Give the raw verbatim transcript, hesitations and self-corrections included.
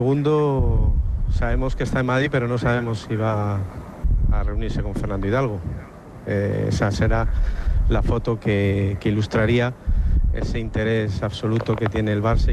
Segundo, sabemos que está en Madrid, pero no sabemos si va a reunirse con Fernando Hidalgo. Eh, esa será la foto que, que ilustraría ese interés absoluto que tiene el Barça.